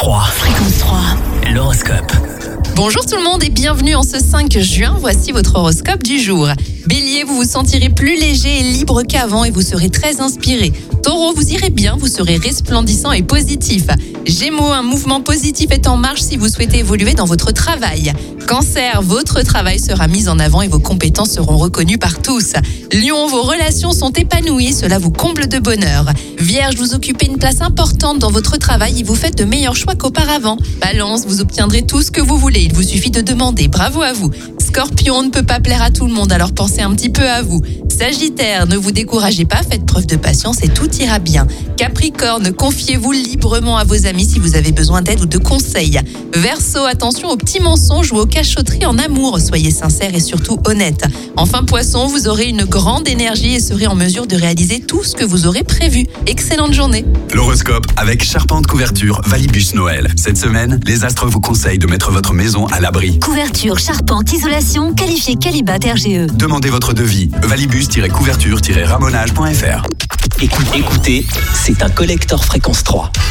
3. Fréquence 3. L'horoscope. Bonjour tout le monde et bienvenue en ce 5 juin. Voici votre horoscope du jour. Bélier, vous vous sentirez plus léger et libre qu'avant et vous serez très inspiré. Taureau, vous irez bien, vous serez resplendissant et positif. Gémeaux, un mouvement positif est en marche si vous souhaitez évoluer dans votre travail. Cancer, votre travail sera mis en avant et vos compétences seront reconnues par tous. Lion, vos relations sont épanouies, cela vous comble de bonheur. Vierge, vous occupez une place importante dans votre travail et vous faites de meilleurs choix qu'auparavant. Balance, vous obtiendrez tout ce que vous voulez, il vous suffit de demander, bravo à vous. Scorpion, on ne peut pas plaire à tout le monde, alors pensez un petit peu à vous. Sagittaire, ne vous découragez pas, faites preuve de patience et tout ira bien. Capricorne, confiez-vous librement à vos amis si vous avez besoin d'aide ou de conseils. Verseau, attention aux petits mensonges ou aux cachotteries en amour, soyez sincère et surtout honnête. Enfin Poisson, vous aurez une grande énergie et serez en mesure de réaliser tout ce que vous aurez prévu. Excellente journée. L'horoscope avec Charpente Couverture Valibus Noël. Cette semaine, les astres vous conseillent de mettre votre maison à l'abri. Couverture, charpente, isolation, qualifié Qualibat RGE. Demandez votre devis. Valibus-couverture-ramonage.fr. Écoutez, c'est un collector Fréquence 3.